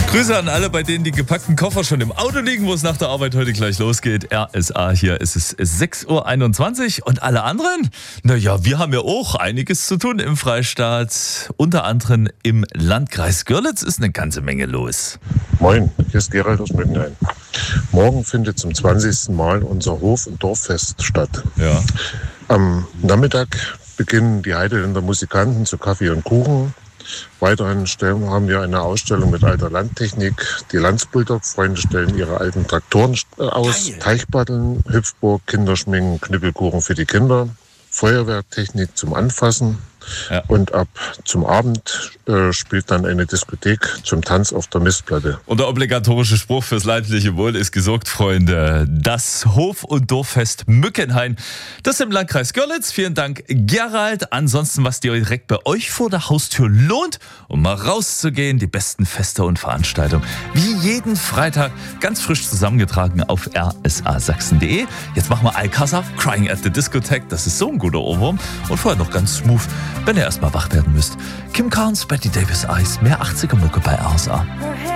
Grüße an alle, bei denen die gepackten Koffer schon im Auto liegen, wo es nach der Arbeit heute gleich losgeht. RSA, hier ist es 6:21 Uhr. Und alle anderen? Naja, wir haben ja auch einiges zu tun im Freistaat. Unter anderem im Landkreis Görlitz ist eine ganze Menge los. Moin, hier ist Gerald aus Mückenheim. Morgen findet zum 20. Mal unser Hof- und Dorffest statt. Ja. Am Nachmittag beginnen die Heideländer Musikanten zu Kaffee und Kuchen. Weiterhin haben wir eine Ausstellung mit alter Landtechnik. Die Landsbulldog-Freunde stellen ihre alten Traktoren aus. Geil. Teichpaddeln, Hüpfburg, Kinderschminken, Knüppelkuchen für die Kinder. Feuerwerktechnik zum Anfassen. Ja. Und zum Abend spielt dann eine Diskothek zum Tanz auf der Mistplatte. Und der obligatorische Spruch fürs leibliche Wohl ist gesorgt, Freunde. Das Hof- und Dorffest Mückenhain, das im Landkreis Görlitz. Vielen Dank, Gerald. Ansonsten, was dir direkt bei euch vor der Haustür lohnt, um mal rauszugehen, die besten Feste und Veranstaltungen. Wie jeden Freitag, ganz frisch zusammengetragen auf rsasachsen.de. Jetzt machen wir Alcázar, Crying at the Discotheque. Das ist so ein guter Ohrwurm. Und vorher noch ganz smooth, wenn ihr erstmal wach werden müsst. Kim Carnes, Betty Davis Eyes, mehr 80er Mucke bei RSA.